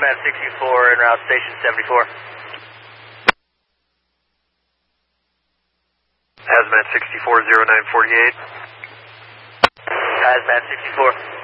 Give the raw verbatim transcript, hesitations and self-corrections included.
Hazmat sixty-four en route station seventy-four. Hazmat sixty-four, zero nine forty-eight. Hazmat sixty-four.